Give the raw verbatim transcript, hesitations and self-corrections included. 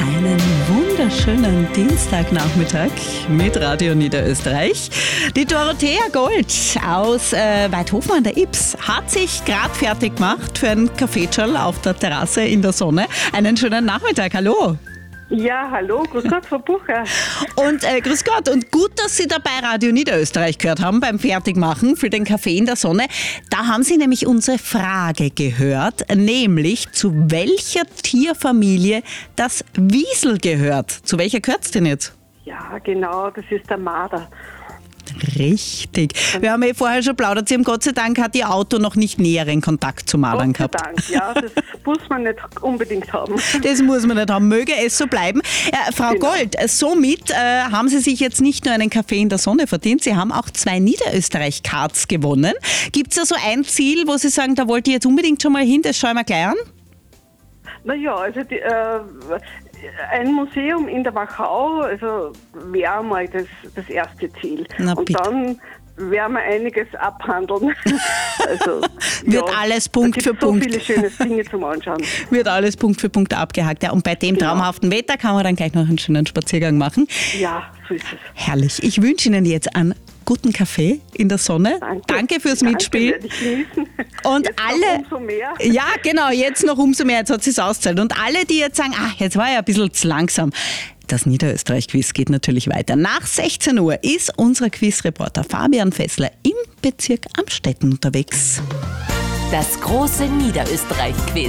Einen wunderschönen Dienstagnachmittag mit Radio Niederösterreich. Die Dorothea Gold aus äh, Weidhofen an der Ybbs hat sich gerade fertig gemacht für einen Kaffeetschal auf der Terrasse in der Sonne. Einen schönen Nachmittag, hallo. Ja, hallo, grüß Gott, Frau Bucher. Und äh, grüß Gott, und gut, dass Sie dabei Radio Niederösterreich gehört haben beim Fertigmachen für den Kaffee in der Sonne. Da haben Sie nämlich unsere Frage gehört, nämlich zu welcher Tierfamilie das Wiesel gehört. Zu welcher gehört es denn jetzt? Ja, genau, das ist der Marder. Richtig. Wir haben ja vorher schon plaudert, Sie haben Gott sei Dank hat Ihr Auto noch nicht näheren Kontakt zu Madern Gott sei gehabt. Dank, ja, das muss man nicht unbedingt haben. Das muss man nicht haben, möge es so bleiben. Äh, Frau Genau. Gold, somit äh, haben Sie sich jetzt nicht nur einen Kaffee in der Sonne verdient, Sie haben auch zwei Niederösterreich-Cards gewonnen. Gibt es da so ein Ziel, wo Sie sagen, da wollte ich jetzt unbedingt schon mal hin, das schauen wir gleich an? Naja, also die, äh, ein Museum in der Wachau, also wäre mal das, das erste Ziel. Na, und bitte. dann werden wir einiges abhandeln. Also, Wird alles Punkt da für gibt's so Punkt. viele schöne Dinge zum Anschauen. Wird alles Punkt für Punkt abgehakt. Ja, und bei dem Genau. traumhaften Wetter kann man dann gleich noch einen schönen Spaziergang machen. Ja, so ist es. Herrlich. Ich wünsche Ihnen jetzt einen guten Kaffee in der Sonne. Danke. Danke fürs Danke, Mitspielen. werde ich genießen. Und Jetzt noch alle, umso mehr. ja genau, jetzt noch umso mehr, jetzt hat sie es ausgezahlt. Und alle, die jetzt sagen, ah, jetzt war ja ein bisschen zu langsam, das Niederösterreich-Quiz geht natürlich weiter. Nach sechzehn Uhr ist unser Quizreporter Fabian Fessler im Bezirk Amstetten unterwegs. Das große Niederösterreich-Quiz.